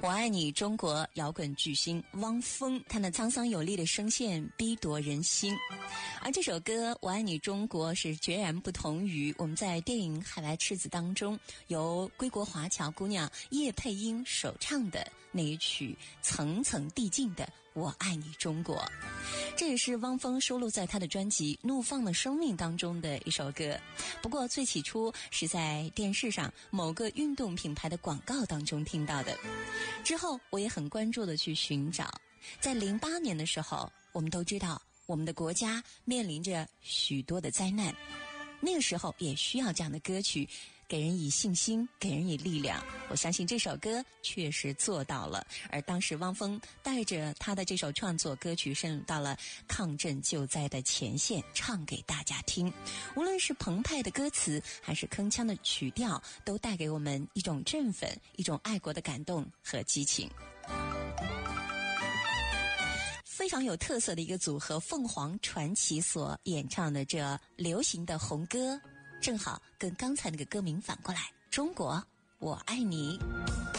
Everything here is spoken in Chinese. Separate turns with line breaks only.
我爱你中国摇滚巨星汪峰，他那沧桑有力的声线逼夺人心。而这首歌《我爱你中国》是决然不同于我们在电影《海外赤子》当中由归国华侨姑娘叶佩英首唱的那一曲层层递进的《我爱你中国》。这也是汪峰收录在他的专辑《怒放的生命》当中的一首歌。不过最起初是在电视上某个运动品牌的广告当中听到的。之后我也很关注的去寻找，在08年的时候，我们都知道我们的国家面临着许多的灾难，那个时候也需要这样的歌曲给人以信心，给人以力量。我相信这首歌确实做到了，而当时汪峰带着他的这首创作歌曲深入到了抗震救灾的前线，唱给大家听。无论是澎湃的歌词还是铿锵的曲调，都带给我们一种振奋，一种爱国的感动和激情。非常有特色的一个组合凤凰传奇所演唱的这流行的红歌，正好跟刚才那个歌名反过来，中国我爱你。